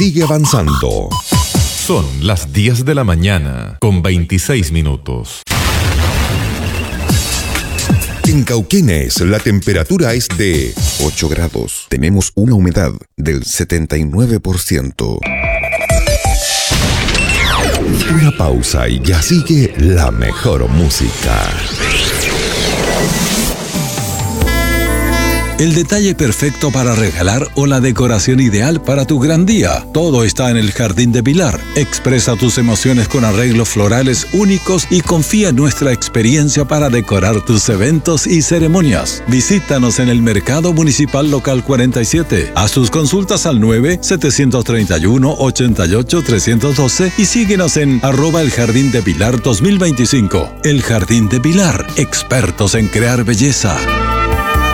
sigue avanzando. Son las 10 de la mañana, con 26 minutos. En Cauquenes, la temperatura es de 8 grados. Tenemos una humedad del 79%. Una pausa y ya sigue la mejor música. El detalle perfecto para regalar o la decoración ideal para tu gran día. Todo está en el Jardín de Pilar. Expresa tus emociones con arreglos florales únicos y confía en nuestra experiencia para decorar tus eventos y ceremonias. Visítanos en el Mercado Municipal Local 47. Haz tus consultas al 9-731-88-312 y síguenos en @elJardín de Pilar 2025. El Jardín de Pilar, expertos en crear belleza.